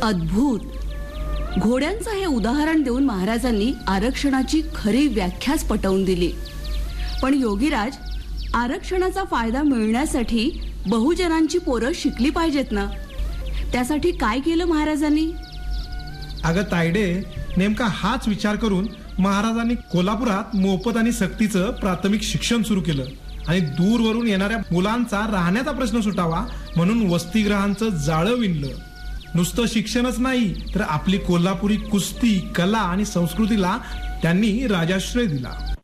अद्भुत. घोड्यांचं हे उदाहरण देऊन महाराजांनी आरक्षणाची खरी व्याख्याच पटवून दिली. पण योगीराज, आरक्षणाचा फायदा मिळण्यासाठी बहुजनांची पोरं शिकली पाहिजेत ना. त्यासाठी काय केलं महाराजांनी? अगं तायडे, नेमका हाच विचार करून महाराजांनी कोल्हापुरात मोफत आणि सक्तीचं प्राथमिक शिक्षण सुरू केलं आणि दूरवरून येणाऱ्या मुलांचा राहण्याचा प्रश्न सुटावा म्हणून वसतिगृहांचं जाळं विणलं. नुसतं शिक्षणच नाही तर आपली कोल्हापुरी कुस्ती, कला आणि संस्कृतीला त्यांनी राजाश्रय दिला.